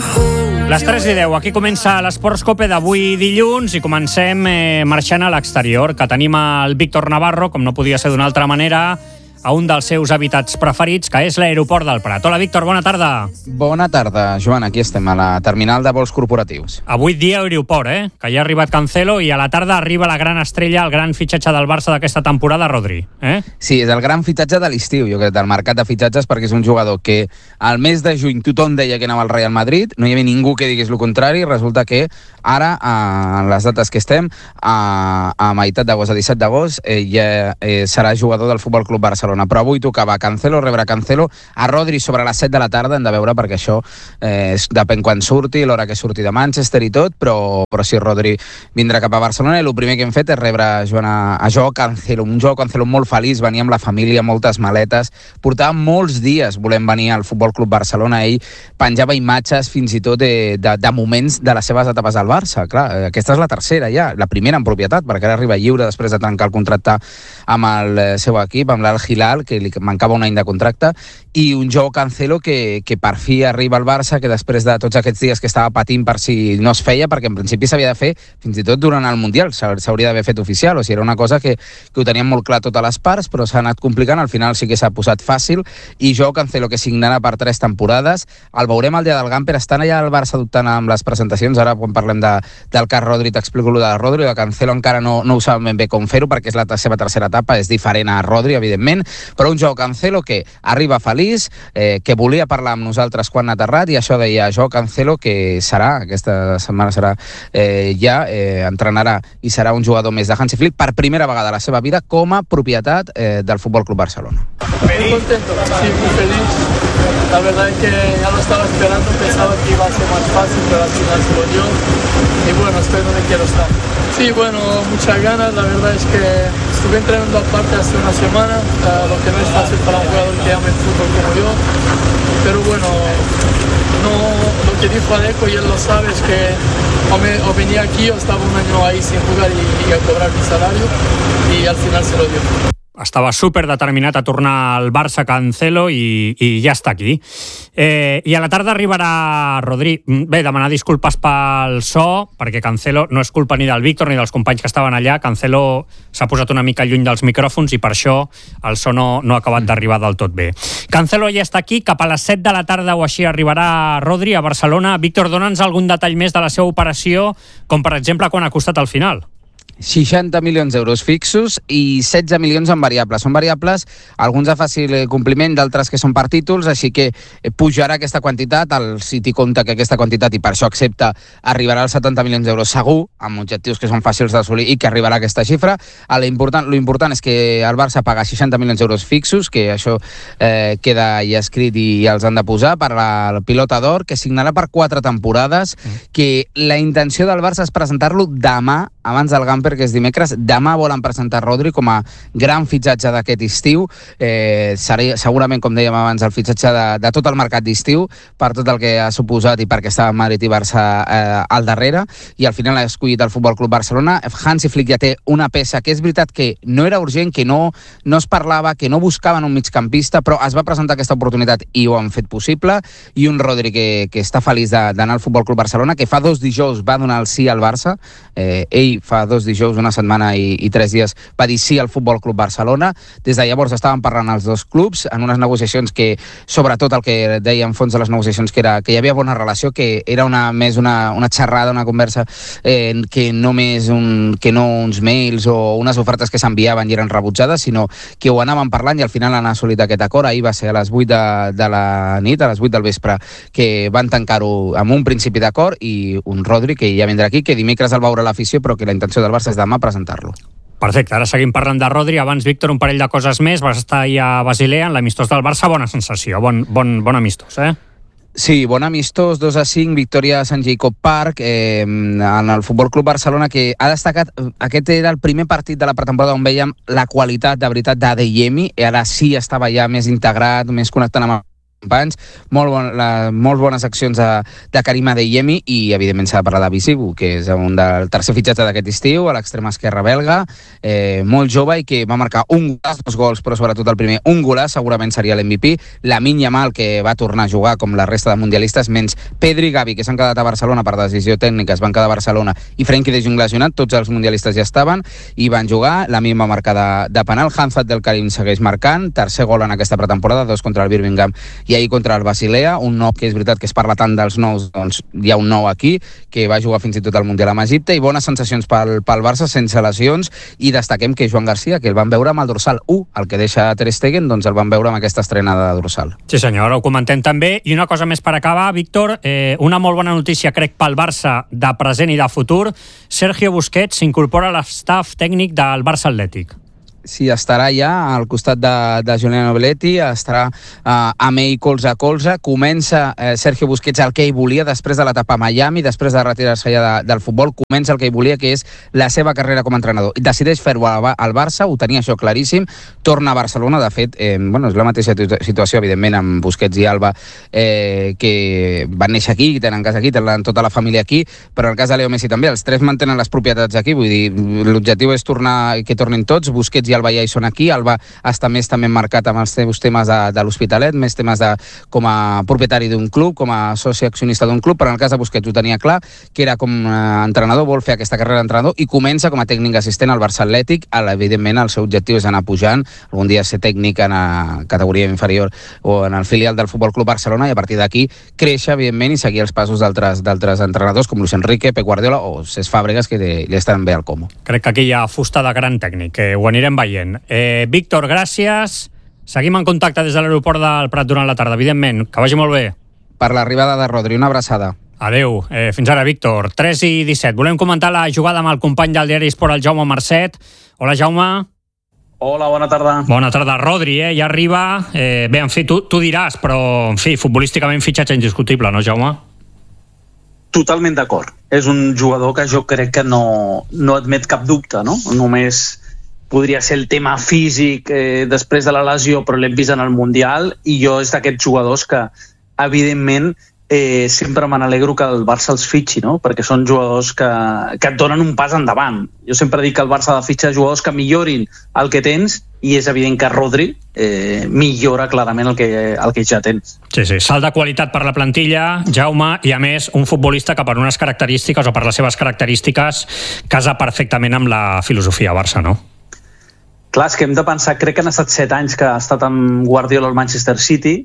Les 3:10, aquí comença l'Esports Cope d'avui dilluns i comencem marxant a l'exterior, que tenim el Víctor Navarro, com no podia ser d'una altra manera, a un dels seus hàbitats preferits, que és l'aeroport del Prat. Hola, Víctor, bona tarda. Bona tarda, Joan, aquí estem, a la terminal de vols corporatius. Avui dia aeroport, que ja ha arribat Cancelo i a la tarda arriba la gran estrella, el gran fitxatge del Barça d'aquesta temporada, Rodri. Sí, és el gran fitxatge de l'estiu, jo crec, del mercat de fitxatges, perquè és un jugador que al mes de juny tothom deia que anava al Real Madrid, no hi havia ningú que digués el contrari, resulta que ara, en les dates que estem, a meitat d'agost, a 17 d'agost, ja serà jugador del Futbol Club Barcelona. Però avui tocava Cancelo, rebre Cancelo, a Rodri sobre les 7 de la tarda, hem de veure, perquè això depèn quan surti, l'hora que surti de Manchester i tot, però sí, Rodri vindrà cap a Barcelona i el primer que hem fet és rebre a Joao Cancelo, un Joao Cancelo molt feliç, venia amb la família, moltes maletes, portava molts dies volent venir al Futbol Club Barcelona, ell penjava imatges fins i tot de moments de les seves etapes al Barça. Clar, aquesta és la tercera ja, la primera en propietat, perquè ara arriba lliure després de tancar el contracte amb el seu equip, amb l'Al Hilal, que li mancava un any de contracte, i un Joao Cancelo que per fi arriba al Barça, que després de tots aquests dies que estava patint per si no es feia, perquè en principi s'havia de fer fins i tot durant el Mundial, s'hauria d'haver fet oficial, o sigui, era una cosa que ho tenien molt clar totes les parts, però s'ha anat complicant, al final sí que s'ha posat fàcil, i Joao Cancelo, que signarà per 3 temporades, el veurem el dia del Gamper, estan allà al Barça dubtant amb les presentacions, ara quan parlem del cas Rodri t'explico el de Rodri, de Cancelo encara no ho saben ben bé com fer-ho, perquè és la seva tercera etapa, és diferent a Rodri, evidentment, però un Joao Cancelo que arriba feliç, que volia parlar amb nosaltres quan ha aterrat, i això deia Joao Cancelo, que aquesta setmana entrenarà i serà un jugador més de Hansi Flick per primera vegada a la seva vida com a propietat del Futbol Club Barcelona. Muy contento, sí, muy feliz. La verdad es que ya lo estaba esperando, pensaba que iba a ser más fácil, pero al final se lo dio. Y bueno, estoy donde quiero estar. Sí, bueno, muchas ganas. La verdad es que estuve entrenando aparte hace una semana, lo que no es fácil para un jugador que ama el fútbol como yo. Pero bueno, lo que dijo Adeco, y él lo sabe, es que o venía aquí o estaba un año ahí sin jugar y a cobrar mi salario, y al final se lo dio. Estava super determinat a tornar al Barça Cancelo i ja està aquí. I a la tarda arribarà Rodri. Bé, demanar disculpes pel so, perquè Cancelo no és culpa ni del Víctor ni dels companys que estaven allà. Cancelo s'ha posat una mica lluny dels micròfons i per això el so no ha acabat d'arribar del tot bé. Cancelo ja està aquí, cap a les 7 de la tarda o així arribarà Rodri a Barcelona. Víctor, dona'ns algun detall més de la seva operació, com per exemple quan ha costat al final. 60 milions d'euros fixos i 16 milions en variables. Són variables, alguns de fàcil compliment, d'altres que són per títols, així que pujarà aquesta quantitat, el City compta que aquesta quantitat, i per això accepta, arribarà als 70 milions d'euros segur, amb objectius que són fàcils d'assolir i que arribarà aquesta xifra. Lo important és que el Barça paga 60 milions d'euros fixos, que això queda ja escrit i els han de posar, per la pilota d'or, que signarà per 4 temporades, que la intenció del Barça és presentar-lo demà, abans del Gamper, que és dimecres. Demà volen presentar Rodri com a gran fitxatge d'aquest estiu. Serà segurament, com dèiem abans, el fitxatge de tot el mercat d'estiu, per tot el que ha suposat i perquè estava Madrid i Barça al darrere, i al final ha escollit el Futbol Club Barcelona. Hansi Flick ja té una peça que és veritat que no era urgent, que no es parlava, que no buscaven un migcampista, però es va presentar aquesta oportunitat i ho han fet possible, i un Rodri que està feliç d'anar al Futbol Club Barcelona, que fa 2 dijous va donar el sí al Barça. Ell fa 2 dijous, una setmana i 3 dies, va dir sí al Futbol Club Barcelona. Des de llavors estaven parlant els dos clubs en unes negociacions que, sobretot el que deia en fons de les negociacions, que hi havia bona relació, que era més una xerrada, una conversa, que no uns mails o unes ofertes que s'enviaven i eren rebutjades, sinó que ho anaven parlant i al final han assolit aquest acord. Ahir va ser a les 8 de la nit, a les 8 del vespre, que van tancar-ho amb un principi d'acord, i un Rodri que ja vindrà aquí, que dimecres el veurà l'afició, però que la intenció del Barça és demà presentar-lo. Perfecte, ara seguim parlant de Rodri. Abans, Víctor, un parell de coses més. Vas estar ahir a Basilea, en l'amistós del Barça. Bona sensació, bon amistós, Sí, bon amistós, 2-5, victòria a Sant Jacob Park, en el Futbol Club Barcelona, que ha destacat, aquest era el primer partit de la pretemporada on vèiem la qualitat de veritat d'Adeyemi, i ara sí estava ja més integrat, més connectant amb companys, molt bones accions de Karim Adeyemi i evidentment s'ha de parlar de Bizibu, que és el tercer fitxatge d'aquest estiu, a l'extrema esquerra belga, molt jove i que va marcar dos gols, però sobretot el primer un golaç, segurament seria l'MVP. Lamine Yamal, que va tornar a jugar com la resta de mundialistes, menys Pedri i Gavi, que s'han quedat a Barcelona per decisió tècnica, es van quedar a Barcelona, i Frenkie de Jong lesionat, tots els mundialistes ja estaven i van jugar. Lamine va marcar de penal, Hamza del Karim segueix marcant, tercer gol en aquesta pretemporada, 2 contra el Birmingham i ahir contra el Basilea, un nou que és veritat que es parla tant dels nous, doncs hi ha un nou aquí, que va jugar fins i tot al Mundial amb Egipte, i bones sensacions pel Barça, sense lesions, i destaquem que Joan Garcia, que el van veure amb el dorsal 1, el que deixa Ter Stegen, doncs el van veure amb aquesta estrenada de dorsal. Sí senyor, ho comentem també, i una cosa més per acabar, Víctor, una molt bona notícia crec pel Barça de present i de futur, Sergio Busquets s'incorpora a l'estaf tècnic del Barça Atlètic. Sí, estarà ja al costat de Juliano Belletti, estarà amb ell colze a colze. Comença Sergio Busquets el que ell volia després de l'etapa a Miami, després de retirar-se ja del futbol, comença el que ell volia, que és la seva carrera com a entrenador. Decideix fer-ho al Barça, ho tenia això claríssim, torna a Barcelona, de fet, és la mateixa situació, evidentment, amb Busquets i Alba, que van néixer aquí, tenen casa aquí, tenen tota la família aquí, però en el cas de Leo Messi també, els tres mantenen les propietats aquí, vull dir, l'objectiu és que tornin tots. Busquets i Alba ja hi són aquí, Alba està més també marcat amb els seus temes de l'Hospitalet, més temes com a propietari d'un club, com a soci accionista d'un club, però en el cas de Busquets ho tenia clar, que era com entrenador, vol fer aquesta carrera d'entrenador i comença com a tècnic assistent al Barça Atlètic. Evidentment el seu objectiu és anar pujant, algun dia ser tècnic en la categoria inferior o en el filial del Futbol Club Barcelona, i a partir d'aquí créixer, evidentment, i seguir els passos d'altres entrenadors com Luis Enrique, Pep Guardiola o Cesc Fàbregas, que li estan bé al Como. Crec que aquí hi ha fusta de gran tècnic, que ho anirem veient. Víctor, gràcies. Seguim en contacte des de l'aeroport del Prat durant la tarda, evidentment. Que vagi molt bé. Per l'arribada de Rodri, una abraçada. Adeu. Fins ara, Víctor. 3:17. Volem comentar la jugada amb el company del diari Esport, el Jaume Marcet. Hola, Jaume. Hola, bona tarda. Bona tarda, Rodri, ja arriba. Bé, en fi, tu diràs, però, en fi, futbolísticament fitxatge indiscutible, no, Jaume? Totalment d'acord. És un jugador que jo crec que no admet cap dubte, no? Només podria ser el tema físic després de la lesió, però l'hem vist en el Mundial, i jo és d'aquests jugadors que, evidentment, sempre me n'alegro que el Barça els fitxi, no? Perquè són jugadors que et donen un pas endavant. Jo sempre dic que el Barça ha de fitxar jugadors que millorin el que tens, i és evident que Rodri millora clarament el que ja tens. Sí, salt de qualitat per la plantilla, Jaume, i a més un futbolista que per unes característiques o per les seves característiques casa perfectament amb la filosofia Barça, no? Clar, és que hem de pensar, crec que han estat 7 anys que ha estat amb Guardiola al Manchester City,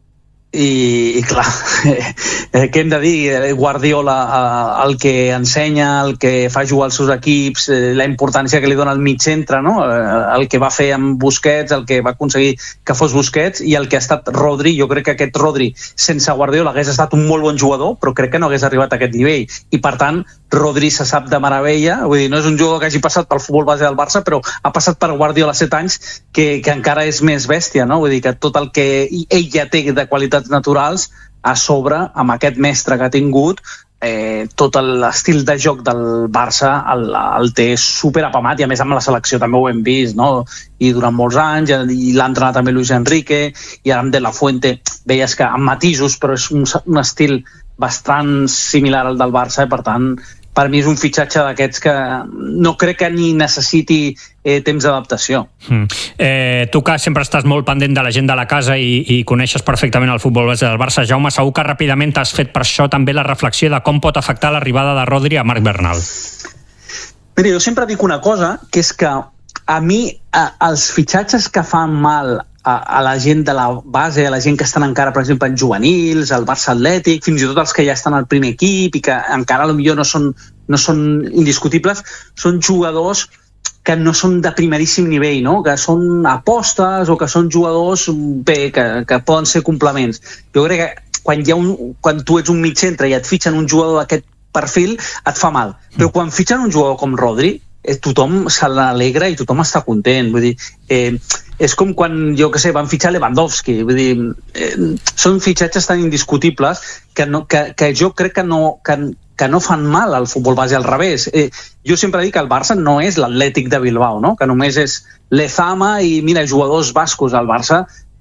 i clar, què hem de dir? Guardiola, el que ensenya, el que fa jugar els seus equips, la importància que li dona el mig centre, no? El que va fer amb Busquets, el que va aconseguir que fos Busquets, i el que ha estat Rodri. Jo crec que aquest Rodri sense Guardiola hagués estat un molt bon jugador, però crec que no hagués arribat a aquest nivell, i per tant Rodri se sap de meravella. Vull dir, no és un jugador que hagi passat pel futbol base del Barça, però ha passat per Guardiola 7 anys, que encara és més bèstia, no? Vull dir que tot el que ell ja té de qualitats naturals, a sobre, amb aquest mestre que ha tingut, tot l'estil de joc del Barça el té super apamat, i a més amb la selecció també ho hem vist, no? I durant molts anys, i l'ha entrenat també Luis Enrique, i ara amb De La Fuente veies que amb matisos, però és un estil bastant similar al del Barça, i per tant per mi és un fitxatge d'aquests que no crec que ni necessiti temps d'adaptació. Tu que sempre estàs molt pendent de la gent de la casa i coneixes perfectament el futbol base del Barça, Jaume, segur que ràpidament t'has fet per això també la reflexió de com pot afectar l'arribada de Rodri a Marc Bernal. Mira, jo sempre dic una cosa, que és que a mi els fitxatges que fan mal a la gent de la base, a la gent que estan encara, per exemple, en juvenils, al Barça Atlètic, fins i tot els que ja estan al primer equip i que encara potser no són indiscutibles, són jugadors que no són de primeríssim nivell, no? Que són apostes o que són jugadors que poden ser complements. Jo crec que quan tu ets un mig centre i et fitxen un jugador d'aquest perfil, et fa mal. Però quan fitxen un jugador com Rodri, tothom se n'alegra i tothom està content. Vull dir, és com quan, jo què sé, van fitxar Lewandowski. Vull dir, són fitxatges tan indiscutibles que jo crec que no fan mal al futbol base, al revés. Jo sempre dic que el Barça no és l'Atlètic de Bilbao, no? Que només és Lezama i, mira, jugadors bascos. Al Barça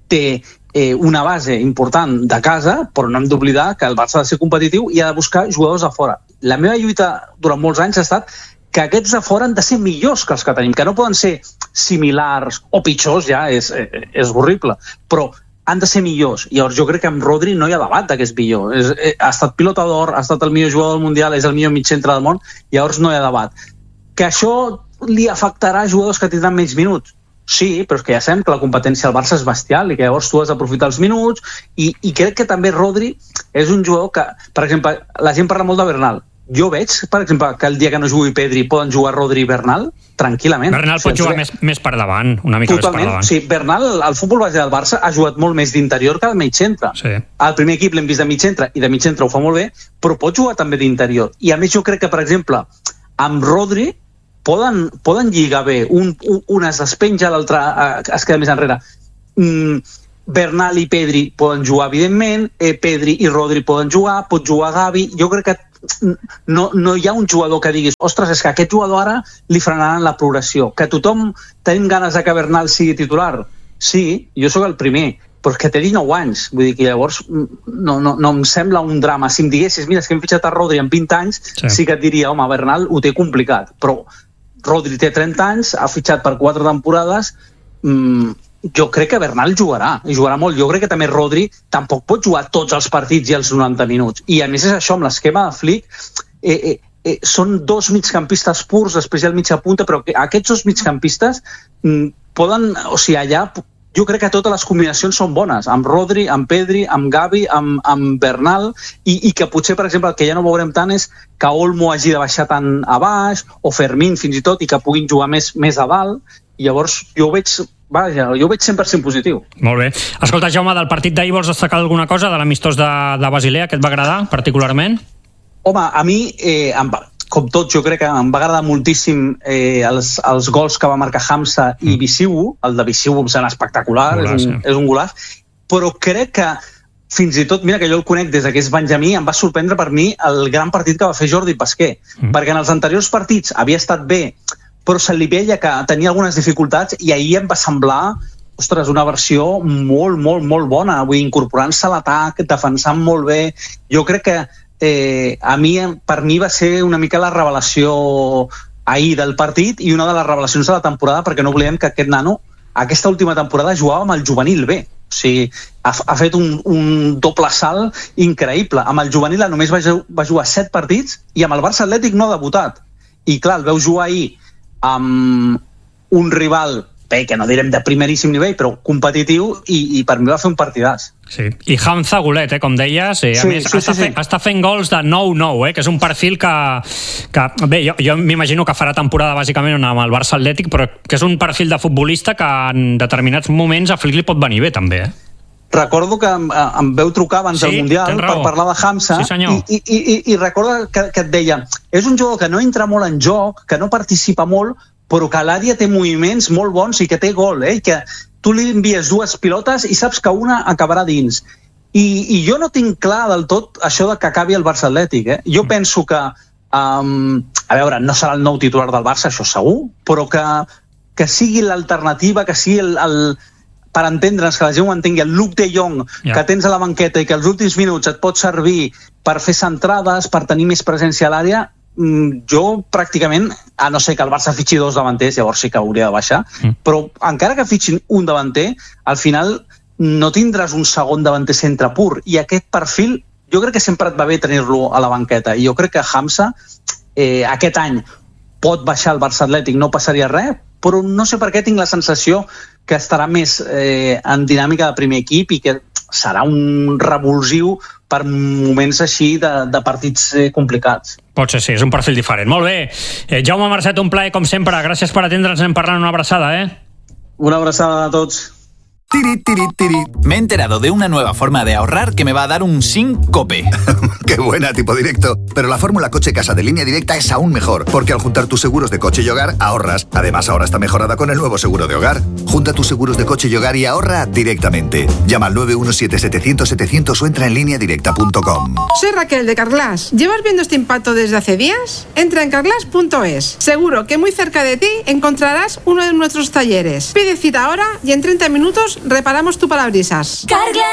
té una base important de casa, però no hem d'oblidar que el Barça ha de ser competitiu i ha de buscar jugadors de fora. La meva lluita durant molts anys ha estat que aquests de fora han de ser millors que els que tenim, que no poden ser similars o pitjors, ja és horrible, però han de ser millors. Llavors jo crec que amb Rodri no hi ha debat que és millor. Ha estat pilota d'or, ha estat el millor jugador del Mundial, és el millor mitjantre del món, llavors no hi ha debat. Que això li afectarà a jugadors que tindran menys minuts? Sí, però és que ja sabem que la competència al Barça és bestial i que llavors tu has d'aprofitar els minuts i crec que també Rodri és un jugador que, per exemple, la gent parla molt de Bernal. Jo veig, per exemple, que el dia que no jugui Pedri poden jugar Rodri i Bernal tranquil·lament. Bernal pot jugar més per davant, una mica totalment, més per davant. Sí, Bernal, al futbol base del Barça, ha jugat molt més d'interior que de mig centre. Sí. Al primer equip l'hem vist de mig centre i de mig centre ho fa molt bé, però pot jugar també d'interior. I a més jo crec que, per exemple, amb Rodri poden lligar bé, un es despenja, l'altre es queda més enrere. Bernal i Pedri poden jugar, evidentment, Pedri i Rodri poden jugar, pot jugar Gavi. Jo crec que no hi ha un jugador que diguis ostres, és que aquest jugador ara li frenaran la progressió. Que tothom tenim ganes de que Bernal sigui titular? Sí, jo sóc el primer, però és que té 19 anys, vull dir que llavors no em sembla un drama. Si em diguessis, mira, és que hem fitxat a Rodri amb 20 anys, sí que et diria, home, Bernal ho té complicat, però Rodri té 30 anys, ha fitxat per 4 temporades, jo crec que Bernal jugarà, i jugarà molt. Jo crec que també Rodri tampoc pot jugar tots els partits i els 90 minuts. I a més és això, amb l'esquema de Flick, són dos migcampistes purs, després hi ha el mitja punta, però aquests dos migcampistes poden, o sigui, allà jo crec que totes les combinacions són bones, amb Rodri, amb Pedri, amb Gavi, amb Bernal, i que potser, per exemple, el que ja no veurem tant és que Olmo hagi de baixar tant a baix, o Fermín fins i tot, i que puguin jugar més a dalt, i llavors jo ho veig 100% positiu. Molt bé. Escolta, Jaume, del partit d'ahir vols destacar alguna cosa de l'amistós de Basilea que et va agradar particularment? Home, a mi, com tot, jo crec que em va agradar moltíssim els gols que va marcar Hamza i Bisiu. El de Bisiu em sembla espectacular, és un golaç, però crec que fins i tot, mira que jo el conec des que és Benjamí, em va sorprendre per mi el gran partit que va fer Jordi Pesquer, perquè en els anteriors partits havia estat bé, però se li veia que tenia algunes dificultats i ahir em va semblar, ostres, una versió molt, molt, molt bona, vull dir, incorporant-se a l'atac, defensant molt bé. Jo crec que per mi va ser una mica la revelació ahir del partit i una de les revelacions de la temporada, perquè no oblidem que aquest nano aquesta última temporada jugava amb el juvenil B, o sigui, ha fet un doble salt increïble. Amb el juvenil només va jugar 7 partits i amb el Barça Atlètic no ha debutat, i clar, el veu jugar ahir amb un rival bé, que no direm de primeríssim nivell, però competitiu, i per mi va fer un partidàs. Sí. I Hamza golet, com deies, a més està fent gols de 9-9, que és un perfil que bé, jo m'imagino que farà temporada bàsicament amb el Barça Atlètic, però que és un perfil de futbolista que en determinats moments a Flick li pot venir bé també, Recordo que em veu trucar abans del Mundial per parlar de Hamza, i recordo que et deia, és un jugador que no entra molt en joc, que no participa molt, però que a l'àrea té moviments molt bons i que té gol, i que tu li envies 2 pilotes i saps que una acabarà dins. I jo no tinc clar del tot això de que acabi el Barça Atlètic. Jo penso que, a veure, no serà el nou titular del Barça, això segur, però que sigui l'alternativa, que sigui per entendre'ns, que la gent ho entengui, el Luke de Jong, que tens a la banqueta i que els últims minuts et pot servir per fer centrades, per tenir més presència a l'àrea, jo pràcticament, a no ser que el Barça fitxi 2 davanters, llavors sí que hauria de baixar, però encara que fitxin un davanter, al final no tindràs un segon davanter centre pur, i aquest perfil jo crec que sempre et va bé tenir-lo a la banqueta, i jo crec que Hamza aquest any pot baixar el Barça Atlètic, no passaria res, però no sé per què tinc la sensació que estarà més en dinàmica de primer equip i que serà un revulsiu per moments així de partits complicats. Pot ser, sí, és un perfil diferent. Molt bé. Jaume Marcet, un plaer com sempre. Gràcies per atendre'ns, anem parlant, una abraçada, Una abraçada a tots. Me he enterado de una nueva forma de ahorrar que me va a dar un síncope. ¡Qué buena, tipo directo! Pero la fórmula coche-casa de Línea Directa es aún mejor, porque al juntar tus seguros de coche y hogar, ahorras. Además, ahora está mejorada con el nuevo seguro de hogar. Junta tus seguros de coche y hogar y ahorra directamente. Llama al 917-700-700 o entra en lineadirecta.com. Soy Raquel de Carglass. ¿Llevas viendo este impacto desde hace días? Entra en carglass.es. Seguro que muy cerca de ti encontrarás uno de nuestros talleres. Pide cita ahora y en 30 minutos reparamos tu parabrisas.